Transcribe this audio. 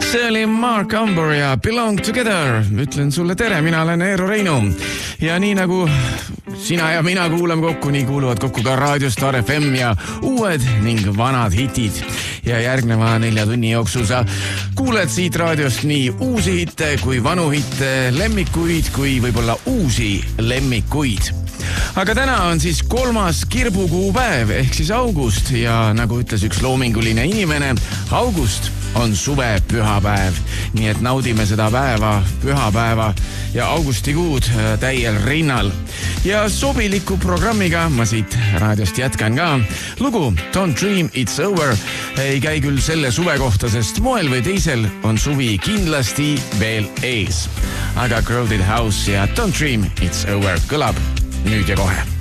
See oli Mark Amber ja Belong Together. Ütlen sulle tere, mina olen Eero Reinu. Ja nii nagu sina ja mina kuulame kokku, nii kuuluvad kokku ka Raadio Star FM ja uued ning vanad hitid. Ja järgneva 4 tunni jooksul sa kuuled siit raadiost nii uusi hitte kui vanu hitte, lemmikuid kui võib-olla uusi lemmikuid. Aga täna on siis 3. kirbukuupäev ehk siis august ja nagu ütles üks loominguline inimene, august on suve pühapäev. Nii et naudime seda päeva, pühapäeva ja augustikuud täiel rinnal. Ja sobiliku programmiga ma siit raadiost jätkan ka. Lugu Don't Dream It's Over ei käi küll selle suve kohta, sest moel või teisel on suvi kindlasti veel ees. Aga Crowded House ja Don't Dream It's Over kõlab nüüd ja kohe.